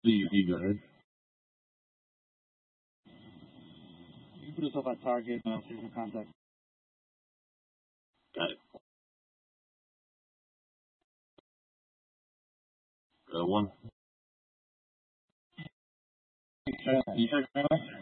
You go ahead. You can put yourself at target and I'll station contact. Got it. One. You check